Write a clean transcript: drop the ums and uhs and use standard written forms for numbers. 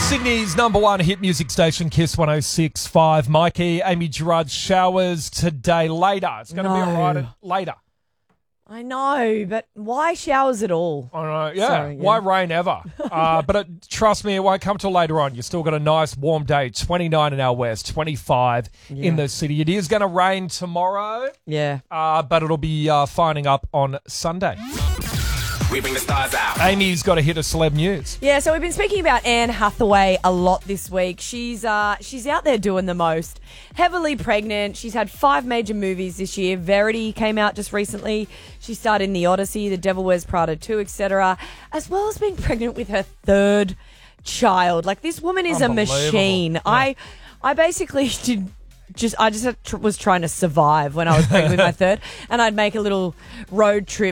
Sydney's number one hit music station, Kiss 106.5. Mikey, Amy Gerard, showers today. Later. It's going to be all right later. I know, but why showers at all? I know, yeah. Sorry, yeah. Why rain ever? But trust me, it won't come till later on. You've still got a nice warm day, 29 in our west, 25 in the city. It is going to rain tomorrow. Yeah. But it'll be fining up on Sunday. We bring the stars out. Amy's got a hit of celeb news. Yeah, so we've been speaking about Anne Hathaway a lot this week. She's out there doing the most. Heavily pregnant. She's had 5 major movies this year. Verity came out just recently. She starred in The Odyssey, The Devil Wears Prada 2, etc. As well as being pregnant with her 3rd child. Like, this woman is a machine. Yeah. I basically was trying to survive when I was pregnant with my 3rd, and I'd make a little road trip